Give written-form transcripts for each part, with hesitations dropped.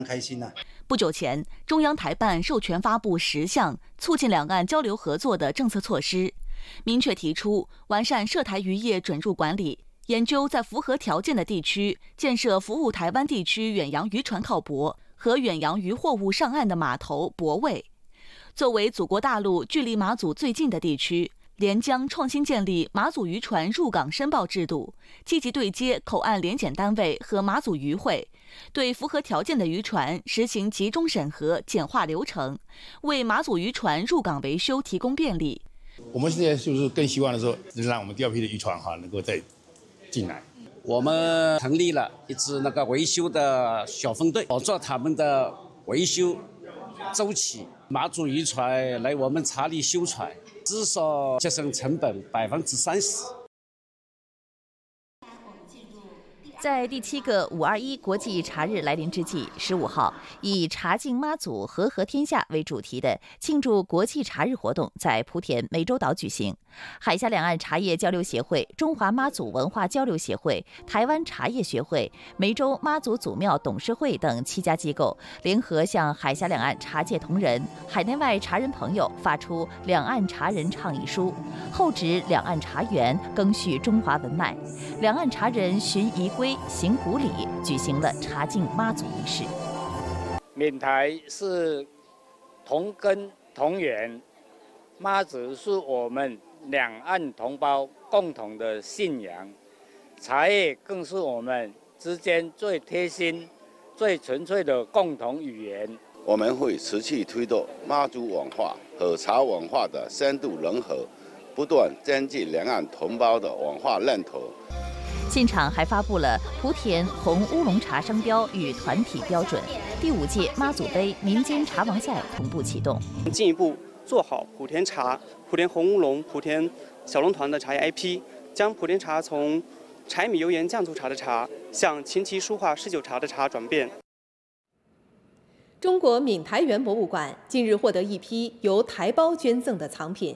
开心呐！ 不久前，中央台办授权发布10项促进两岸交流合作的政策措施，明确提出完善涉台渔业准入管理，研究在符合条件的地区建设服务台湾地区远洋渔船靠泊和远洋渔货物上岸的码头泊位。作为祖国大陆距离马祖最近的地区，连江创新建立马祖渔船入港申报制度，积极对接口岸联检单位和马祖渔会，对符合条件的渔船实行集中审核，简化流程，为马祖渔船入港维修提供便利。 我们现在就是更希望的说，让我们第二批的渔船能够再进来。 我们成立了一支维修的小分队，保障他们的维修周期。马祖渔船来我们查理修船，至少节省成本30%。 在第7个521国际茶日来临之际，15号以茶敬妈祖和合天下为主题的庆祝国际茶日活动在莆田湄洲岛举行。海峡两岸茶叶交流协会、中华妈祖文化交流协会、台湾茶叶学会、湄洲妈祖祖庙董事会等7家机构联合向海峡两岸茶界同仁、海内外茶人朋友发出两岸茶人倡议书，厚植两岸茶园，赓续中华文脉。两岸茶人循仪规行古礼，举行了茶敬妈祖仪式。 闽台是同根同源，妈祖是我们两岸同胞共同的信仰，茶叶更是我们之间最贴心、最纯粹的共同语言。 我们会持续推动妈祖文化和茶文化的深度融合，不断增进两岸同胞的文化认同。 现场还发布了莆田红乌龙茶商标与团体标准，第5届妈祖杯民间茶王赛同步启动， 进一步做好莆田茶、莆田红乌龙、莆田小龙团的茶叶 IP， 将莆田茶从柴米油盐酱醋茶的茶向琴棋书画诗酒茶的茶转变。 中国闽台园博物馆近日获得一批由台胞捐赠的藏品。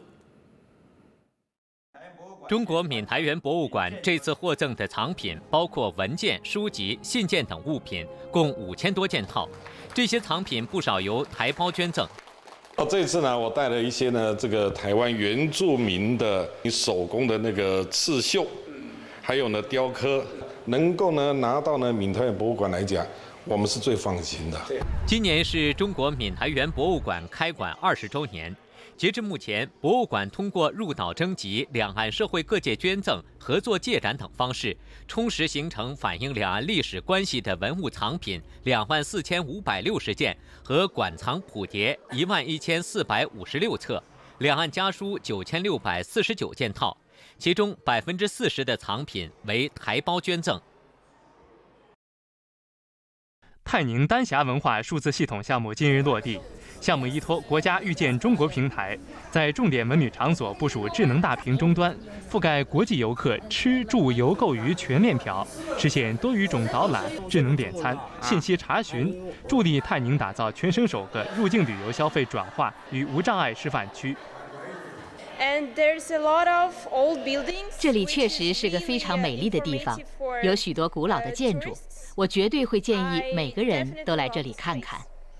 中国闽台园博物馆这次获赠的藏品包括文件、书籍、信件等物品，共5000多件套。这些藏品不少由台胞捐赠。 这次呢，我带了一些呢，台湾原住民的手工的刺绣，还有呢雕刻，能够呢拿到呢闽台园博物馆来讲，我们是最放心的。 今年是中国闽台园博物馆开馆20周年。截至目前，博物馆通过入岛征集、两岸社会各界捐赠、合作借展等方式，充实形成反映两岸历史关系的文物藏品24560件和馆藏谱牒11456册，两岸家书9649件套，其中40%的藏品为台胞捐赠。 泰宁丹霞文化数字系统项目近日落地。项目依托国家遇见中国平台，在重点文旅场所部署智能大屏终端，覆盖国际游客吃住游购娱全链条，实现多语种导览、智能点餐、信息查询，助力泰宁打造全省首个入境旅游消费转化与无障碍示范区。 这里确实是个非常美丽的地方，有许多古老的建筑，我绝对会建议每个人都来这里看看。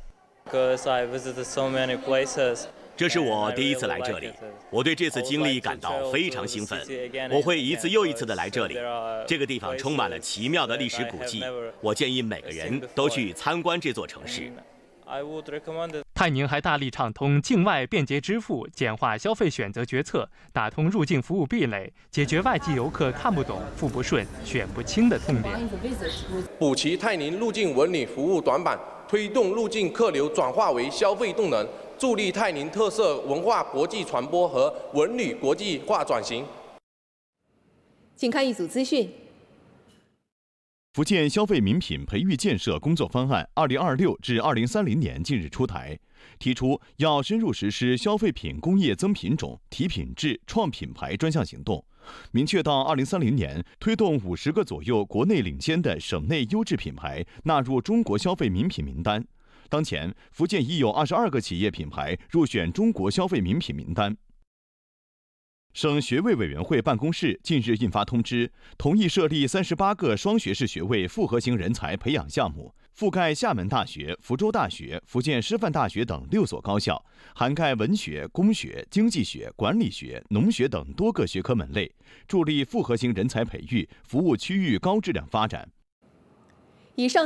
这是我第一次来这里，我对这次经历感到非常兴奋。我会一次又一次地来这里。这个地方充满了奇妙的历史古迹，我建议每个人都去参观这座城市。 泰宁还大力畅通境外便捷支付，简化消费选择决策，打通入境服务壁垒，解决外籍游客看不懂、付不顺、选不清的痛点， 补齐泰宁入境文旅服务短板，推动入境客流转化为消费动能，助力泰宁特色文化国际传播和文旅国际化转型。 请看一组资讯。 福建消费名品培育建设工作方案2026至2030年近日出台，提出要深入实施消费品工业增品种、提品质、创品牌专项行动，明确到2030年推动50个左右国内领先的省内优质品牌纳入中国消费名品名单。当前，福建已有22个企业品牌入选中国消费名品名单。省学位委员会办公室近日印发通知，同意设立38个双学士学位复合型人才培养项目， 覆盖厦门大学、福州大学、福建师范大学等6所高校，涵盖文学、工学、经济学、管理学、农学等多个学科门类，助力复合型人才培育，服务区域高质量发展。 以上